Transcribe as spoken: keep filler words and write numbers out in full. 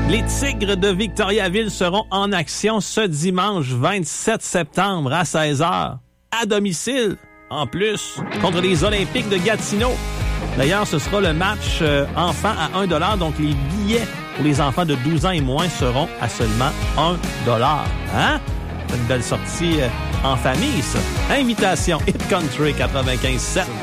Les Tigres de Victoriaville seront en action ce dimanche vingt-sept septembre à seize heures, à domicile, en plus, contre les Olympiques de Gatineau. D'ailleurs, ce sera le match euh, enfant à un dollar, donc les billets pour les enfants de douze ans et moins seront à seulement un dollar. Hein? C'est une belle sortie euh, en famille, ça. Invitation Hit Country quatre-vingt-quinze sept.